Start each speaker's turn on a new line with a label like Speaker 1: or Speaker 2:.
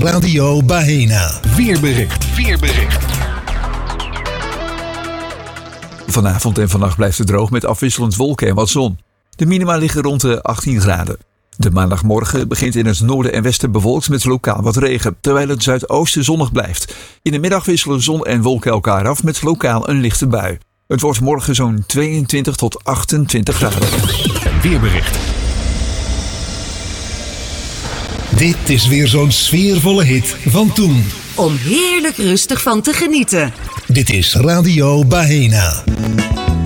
Speaker 1: Radio Bahena.
Speaker 2: Weerbericht.
Speaker 3: Vanavond en vannacht blijft het droog met afwisselend wolken en wat zon. De minima liggen rond de 18 graden. De maandagmorgen begint in het noorden en westen bewolkt met lokaal wat regen, terwijl het zuidoosten zonnig blijft. In de middag wisselen zon en wolken elkaar af met lokaal een lichte bui. Het wordt morgen zo'n 22 tot 28 graden.
Speaker 2: Weerbericht.
Speaker 1: Dit is weer zo'n sfeervolle hit van toen.
Speaker 4: Om heerlijk rustig van te genieten.
Speaker 1: Dit is Radio Bahena.